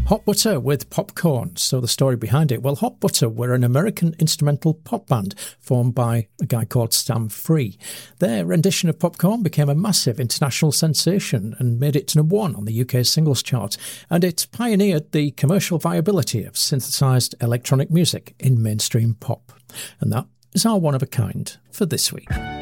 Hot Butter with Popcorn. So the story behind it, well, Hot Butter were an American instrumental pop band formed by a guy called Sam Free. Their rendition of Popcorn became a massive international sensation and made it to number one on the UK singles chart, and it pioneered the commercial viability of synthesised electronic music in mainstream pop. And that is our one of a kind for this week.